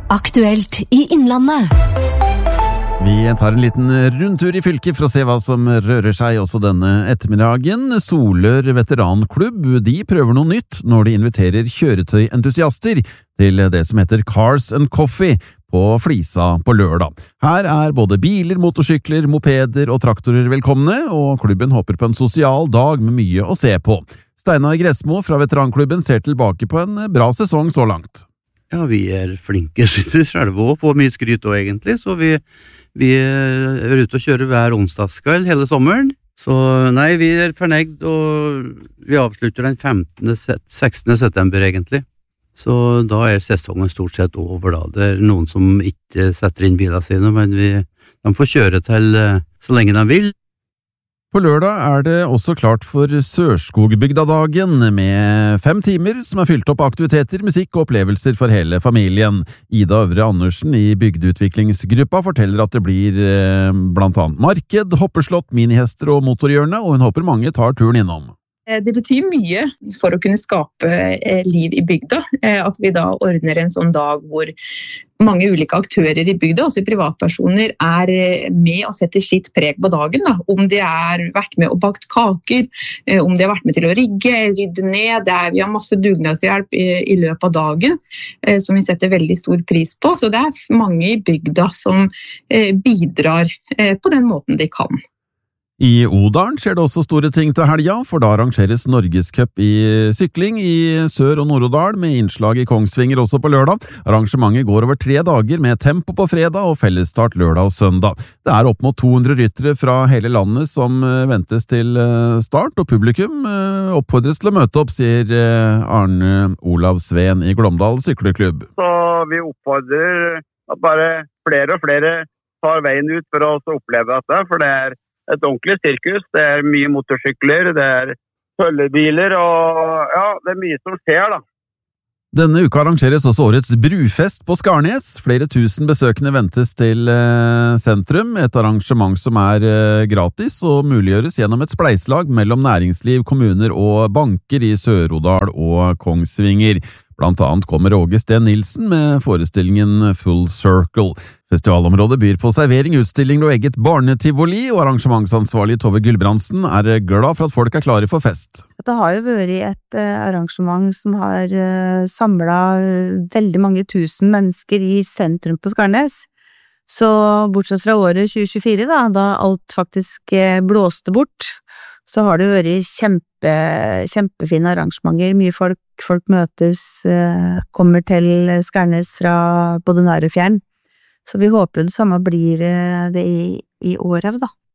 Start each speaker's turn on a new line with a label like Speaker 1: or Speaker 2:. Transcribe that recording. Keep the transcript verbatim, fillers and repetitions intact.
Speaker 1: Aktuelt i Innlandet.
Speaker 2: Vi tar en liten rundtur i fylket for å se hva som rører seg også denne ettermiddagen. Solør veteranklubb, de prøver noe nytt når de inviterer kjøretøyentusiaster til det som heter Cars and Coffee på Flisa på lørdag. Her er både biler, motorsykler, mopeder og traktorer velkomne, og klubben håper på en sosial dag med mye å se på. Steinar Gressmo fra veteranklubben ser tilbake på en bra sesong så langt.
Speaker 3: Ja, vi er flinke selv og får mye skryt også egentlig, så vi, vi er ute og kjører hver onsdagskveld hele sommeren. Så nei, vi er fornøyd, og vi avslutter den femtende, sekstende september egentlig. Så da er sesongen stort sett over da. Det er noen som ikke setter inn biler sine, men vi, de får kjøre til så lenge de vil.
Speaker 2: På lørdag er det også klart for Sørskogbygda-dagen, med fem timer som er fylt opp av aktiviteter, musikk og opplevelser for hele familien. Ida Øvre Andersen i bygdeutviklingsgruppa forteller at det blir eh, blant annet marked, hoppeslott, minihester og motorhjørne, og hun håper mange tar turen innom.
Speaker 4: Det betyr mye for å kunne skape liv i bygda, at vi da ordner en sånn dag hvor mange ulike aktører i bygda, også privatpersoner, er med og setter sitt preg på dagen. Da. Om de har vært med og bakt kaker, om de har vært med til å rigge, rydde ned. Det er, vi har masse dugnadshjelp i, i løpet av dagen, som vi setter veldig stor pris på. Så det er mange i bygda som bidrar på den måten de kan.
Speaker 2: I Odalen skjer det også store ting til helga, for da arrangeres Norgescup i sykling i Sør- og Nord-Odal, med innslag i Kongsvinger også på lørdag. Arrangementet går over tre dager med tempo på fredag og fellesstart lørdag og søndag. Det er opp mot to hundre ryttere fra hele landet som ventes til start, og publikum oppfordres til å møte opp, sier Arne Olav Sveen i Glåmdal Sykkelklubb.
Speaker 5: Så vi oppfordrer at bare flere og flere tar veien ut for å oppleve dette, for det er et ordentlig sirkus. Det er mye motorsykler, det er følgebiler, og ja, det er mye som skjer da.
Speaker 2: Denne uka arrangeres også årets brufest på Skarnes. Flere tusen besøkende ventes til eh, sentrum, et arrangement som er eh, gratis og muliggjøres gjennom et spleiselag mellom næringsliv, kommuner og banker i Sør-Odal og Kongsvinger. Blant annet kommer Åge Sten Nilsen med forestillingen Full Circle. Festivalområdet byr på servering, utstilling og eget barnetivoli, og arrangementsansvarlig Tove Gulbrandsen er glad for at folk er klare for fest.
Speaker 6: Det har jo vært et arrangement som har samlet veldig mange tusen mennesker i sentrum på Skarnes. Så bortsett fra året tjue tjuefire, da, da alt faktisk blåste bort, så har det vært kjempe, kjempefine arrangementer. Mye folk, folk møtes, kommer til Skarnes fra både nær og fjern. Så vi håper det samme blir det i, i året, da.